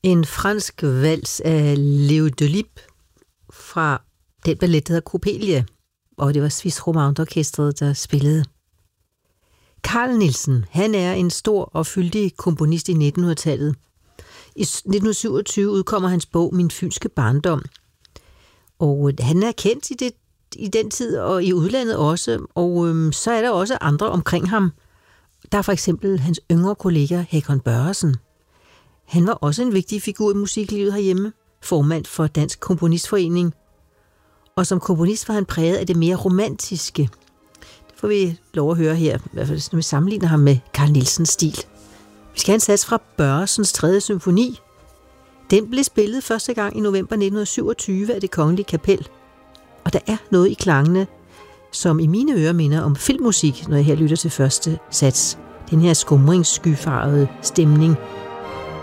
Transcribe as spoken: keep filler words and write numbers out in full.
En fransk vals af Leo Delibes fra den ballet, der hedder Coppelia, og det var Swiss Romand Orkestret, der spillede. Carl Nielsen, han er en stor og fyldig komponist i nittenhundredetallet. I nitten syvogtyve udkommer hans bog Min fynske barndom, og han er kendt i, det, i den tid og i udlandet også, og øhm, så er der også andre omkring ham. Der er for eksempel hans yngre kollega Hakon Børresen. Han var også en vigtig figur i musiklivet herhjemme, formand for Dansk Komponistforening. Og som komponist var han præget af det mere romantiske. Det får vi lov at høre her, i hvert fald når vi sammenligner ham med Carl Nielsens stil. Vi skal have en sats fra Børresens tredje symfoni. Den blev spillet første gang i november nitten syvogtyve af Det Kongelige Kapel. Og der er noget i klangene, som i mine ører minder om filmmusik, når jeg her lytter til første sats. Den her skumringsskyfarvede stemning